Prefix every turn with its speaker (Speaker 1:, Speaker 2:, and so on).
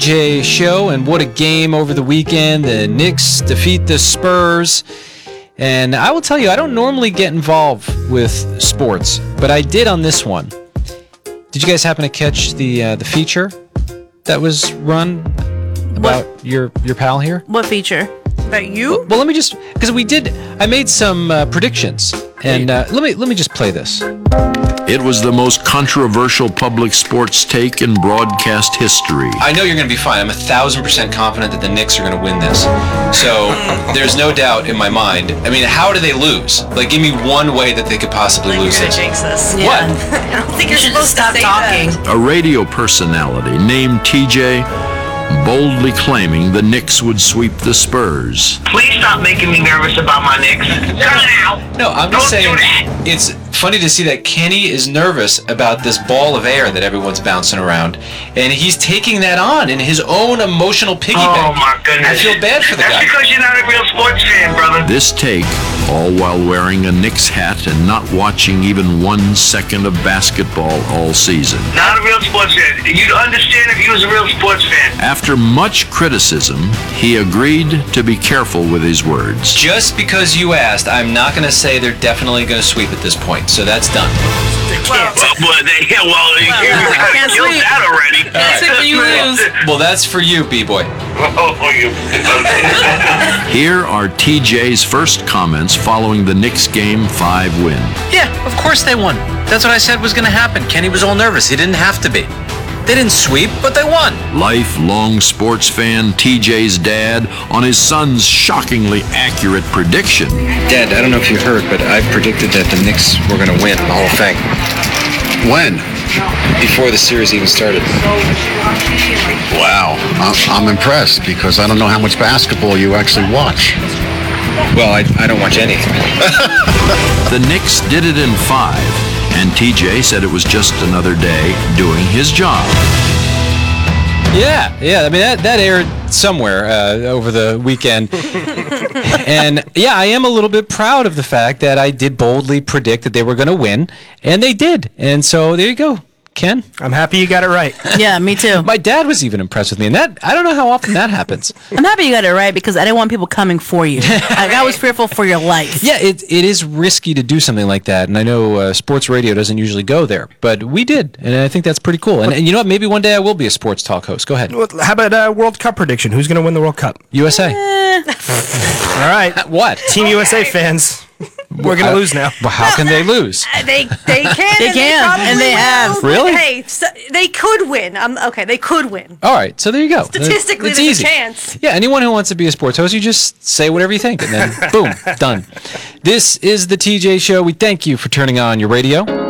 Speaker 1: TJ Show, and what a game over the weekend. The Knicks defeat the Spurs. And I will tell you, I don't normally get involved with sports, but I did on this one. Did you guys happen to catch the feature that was run about your pal here?
Speaker 2: What feature? About you?
Speaker 1: Well, let me just, because I made some predictions, and let me just play this.
Speaker 3: It was the most controversial public sports take in broadcast history.
Speaker 1: I know you're going to be fine. I'm 1,000% confident that the Knicks are going to win this. So there's no doubt in my mind. I mean, how do they lose? Like, give me one way that they could possibly lose
Speaker 4: You're
Speaker 1: this.
Speaker 4: gonna jinx this.
Speaker 2: Yeah.
Speaker 1: What?
Speaker 4: I don't think you're supposed to stop talking.
Speaker 3: A radio personality named TJ boldly claiming the Knicks would sweep the Spurs.
Speaker 5: Please stop making me nervous about my Knicks.
Speaker 1: No, I'm just saying
Speaker 5: Don't do that.
Speaker 1: it's funny to see that Kenny is nervous about this ball of air that everyone's bouncing around, and he's taking that on in his own emotional piggyback.
Speaker 5: Oh my goodness.
Speaker 1: I feel bad for the
Speaker 5: That's
Speaker 1: guy.
Speaker 5: because you're not a real sports fan, brother.
Speaker 3: This take, all while wearing a Knicks hat and not watching even 1 second of basketball all season.
Speaker 5: Not a real sports fan. You'd understand if you was a real sports fan.
Speaker 3: After much criticism, he agreed to be careful with his words.
Speaker 1: Just because you asked, I'm not going to say they're definitely going to sweep at this point, so that's done.
Speaker 4: Well,
Speaker 5: You
Speaker 2: can't
Speaker 5: killed
Speaker 2: sleep.
Speaker 5: that already.
Speaker 2: Can't sleep when you lose.
Speaker 1: Well, that's for you, B-Boy.
Speaker 3: Here are TJ's first comments following the Knicks Game 5 win.
Speaker 1: Yeah, of course they won. That's what I said was going to happen. Kenny was all nervous. He didn't have to be. They didn't sweep, but they won.
Speaker 3: Lifelong sports fan TJ's dad on his son's shockingly accurate prediction.
Speaker 1: Dad, I don't know if you heard, but I predicted that the Knicks were going to win the whole thing.
Speaker 6: When?
Speaker 1: Before the series even started.
Speaker 6: Wow. I'm impressed because I don't know how much basketball you actually watch.
Speaker 1: Well, I don't watch anything.
Speaker 3: The Knicks did it in 5, and TJ said it was just another day doing his job.
Speaker 1: Yeah. I mean, that aired somewhere over the weekend. And, yeah, I am a little bit proud of the fact that I did boldly predict that they were going to win, and they did. And so there you go, Ken.
Speaker 7: I'm happy you got it right.
Speaker 2: Yeah, me too.
Speaker 1: My dad was even impressed with me, and that I don't know how often that happens.
Speaker 2: I'm happy you got it right because I didn't want people coming for you. I was fearful for your life.
Speaker 1: Yeah, it is risky to do something like that, and I know sports radio doesn't usually go there, but we did, and I think that's pretty cool. And you know what? Maybe one day I will be a sports talk host. Go ahead.
Speaker 7: Well, how about a World Cup prediction? Who's going to win the World Cup?
Speaker 1: USA.
Speaker 7: All right.
Speaker 1: What?
Speaker 7: Team USA fans, we're going to lose now.
Speaker 1: Well, how can they lose?
Speaker 4: they can.
Speaker 2: They
Speaker 4: and
Speaker 2: can,
Speaker 4: probably
Speaker 2: and they
Speaker 4: will.
Speaker 2: have.
Speaker 4: But
Speaker 1: Really?
Speaker 4: Hey, so they could win. Okay, they could win.
Speaker 1: All right, so there you go.
Speaker 4: Statistically,
Speaker 1: it's
Speaker 4: there's
Speaker 1: easy.
Speaker 4: a chance.
Speaker 1: Yeah, anyone who wants to be a sports host, you just say whatever you think, and then boom, done. This is the TJ Show. We thank you for turning on your radio.